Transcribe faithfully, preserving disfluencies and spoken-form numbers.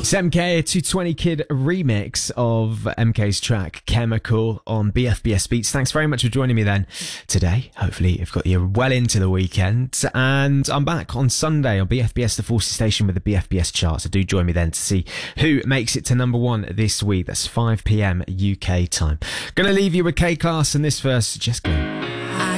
It's M K, a two twenty Kid remix of M K's track Chemical on B F B S Beats. Thanks very much for joining me then today. Hopefully you've got you well into the weekend, and I'm back on Sunday on B F B S The Forces Station with the B F B S chart, so do join me then to see who makes it to number one this week. That's five p.m. U K time. Gonna leave you with K-Class and this verse, Just Go. I